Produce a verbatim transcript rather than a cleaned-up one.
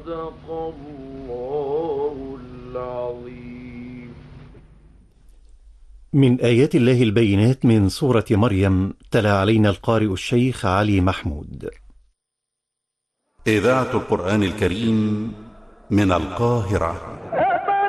صدق الله العظيم. من آيات الله البينات من سورة مريم، تلا علينا القارئ الشيخ علي محمود. إذاعة القرآن الكريم من القاهرة.